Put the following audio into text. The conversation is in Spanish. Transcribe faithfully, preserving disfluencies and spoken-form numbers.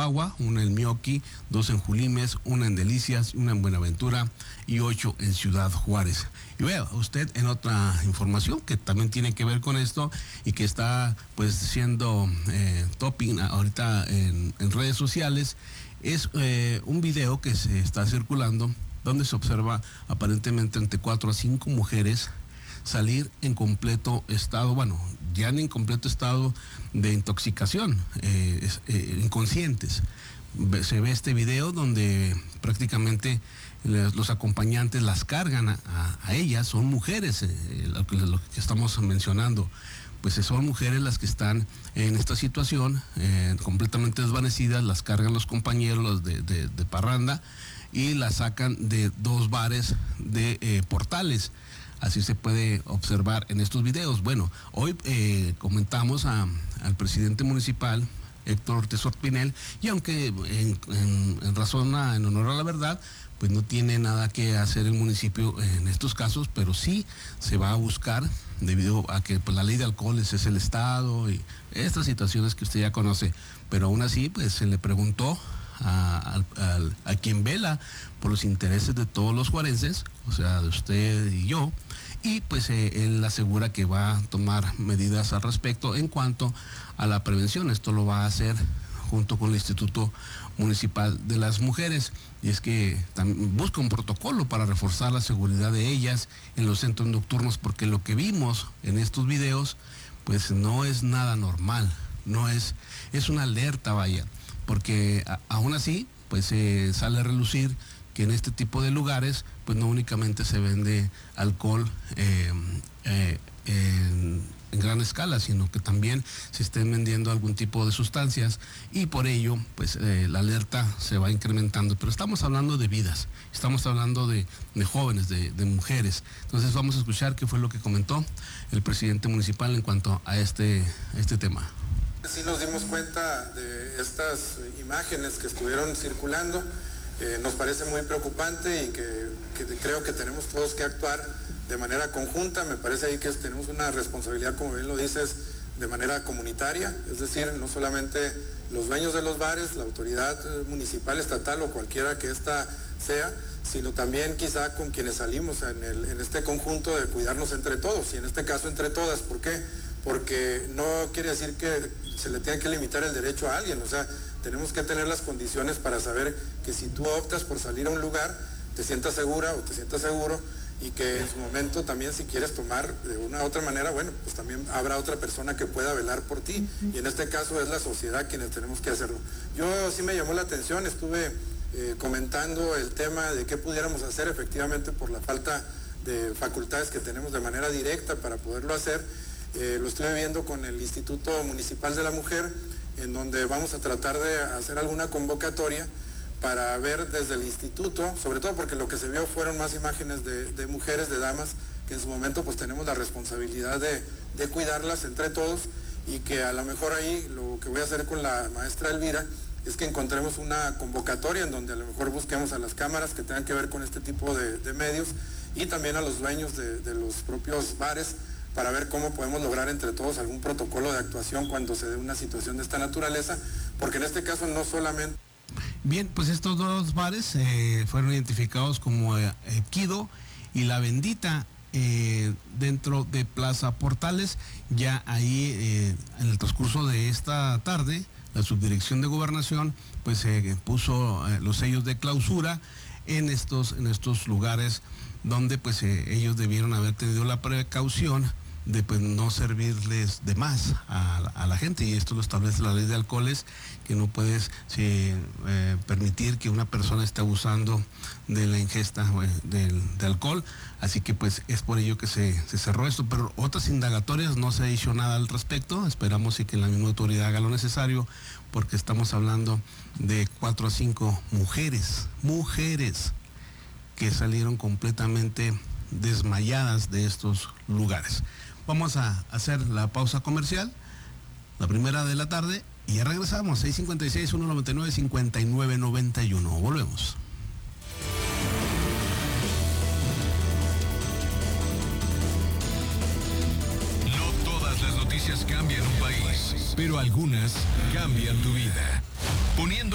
Chihuahua, una en Mioqui, dos en Julimes, una en Delicias, una en Buenaventura y ocho en Ciudad Juárez. Y vea usted en otra información que también tiene que ver con esto y que está pues siendo eh, topping ahorita en, en redes sociales, es eh, un video que se está circulando donde se observa aparentemente entre cuatro a cinco mujeres salir en completo estado, bueno, ya en completo estado de intoxicación, eh, eh, inconscientes. Se ve este video donde prácticamente los acompañantes las cargan a, a, a ellas, son mujeres, eh, lo, que, lo que estamos mencionando, pues son mujeres las que están en esta situación, eh, completamente desvanecidas, las cargan los compañeros de, de, de parranda y las sacan de dos bares de eh, Portales. Así se puede observar en estos videos. Bueno, hoy eh, comentamos a, al presidente municipal, Héctor Ortiz Orpinel, y aunque en, en, en razón, a, en honor a la verdad, pues no tiene nada que hacer el municipio en estos casos, pero sí se va a buscar, debido a que pues, la ley de alcoholes es el Estado y estas situaciones que usted ya conoce, pero aún así pues se le preguntó a, a, a quien vela por los intereses de todos los juarenses, o sea, de usted y yo, y pues eh, él asegura que va a tomar medidas al respecto en cuanto a la prevención. Esto lo va a hacer junto con el Instituto Municipal de las Mujeres, y es que también busca un protocolo para reforzar la seguridad de ellas en los centros nocturnos, porque lo que vimos en estos videos pues no es nada normal, no es, es una alerta, vaya, porque a, aún así pues eh, sale a relucir que en este tipo de lugares pues no únicamente se vende alcohol eh, eh, en, en gran escala, sino que también se estén vendiendo algún tipo de sustancias, y por ello pues eh, la alerta se va incrementando. Pero estamos hablando de vidas, estamos hablando de, de jóvenes, de, de mujeres. Entonces vamos a escuchar qué fue lo que comentó el presidente municipal en cuanto a este, este tema. Sí nos dimos cuenta de estas imágenes que estuvieron circulando. Eh, nos parece muy preocupante y que, que creo que tenemos todos que actuar de manera conjunta. Me parece ahí que tenemos una responsabilidad, como bien lo dices, de manera comunitaria, es decir, no solamente los dueños de los bares, la autoridad municipal, estatal o cualquiera que ésta sea, sino también quizá con quienes salimos en, el, en este conjunto de cuidarnos entre todos, y en este caso entre todas. ¿Por qué? Porque no quiere decir que se le tenga que limitar el derecho a alguien, o sea, tenemos que tener las condiciones para saber que si tú optas por salir a un lugar, te sientas segura o te sientas seguro, y que en su momento también si quieres tomar de una u otra manera, bueno, pues también habrá otra persona que pueda velar por ti, y en este caso es la sociedad quienes tenemos que hacerlo. Yo sí me llamó la atención, estuve eh, comentando el tema de qué pudiéramos hacer efectivamente por la falta de facultades que tenemos de manera directa para poderlo hacer. Eh, lo estuve viendo con el Instituto Municipal de la Mujer, en donde vamos a tratar de hacer alguna convocatoria para ver desde el instituto, sobre todo porque lo que se vio fueron más imágenes de, de mujeres, de damas, que en su momento pues tenemos la responsabilidad de, de cuidarlas entre todos, y que a lo mejor ahí lo que voy a hacer con la maestra Elvira es que encontremos una convocatoria en donde a lo mejor busquemos a las cámaras que tengan que ver con este tipo de, de medios, y también a los dueños de, de los propios bares, para ver cómo podemos lograr entre todos algún protocolo de actuación cuando se dé una situación de esta naturaleza, porque en este caso no solamente... Bien, pues estos dos bares eh, fueron identificados como eh, Kido y La Bendita eh, dentro de Plaza Portales. Ya ahí eh, en el transcurso de esta tarde, la Subdirección de Gobernación pues eh, puso eh, los sellos de clausura en estos, en estos lugares donde pues eh, ellos debieron haber tenido la precaución de pues no servirles de más a, a la gente, y esto lo establece la ley de alcoholes, que no puedes sí, eh, permitir que una persona esté abusando de la ingesta eh, de, de alcohol. Así que pues es por ello que se, se cerró esto, pero otras indagatorias no se ha dicho nada al respecto. Esperamos y que la misma autoridad haga lo necesario, porque estamos hablando de cuatro a cinco mujeres, mujeres que salieron completamente desmayadas de estos lugares. Vamos a hacer la pausa comercial, la primera de la tarde, y ya regresamos. Seis cincuenta y seis, uno noventa y nueve, cincuenta y nueve noventa y uno. Volvemos. No todas las noticias cambian un país, pero algunas cambian tu vida. Poniendo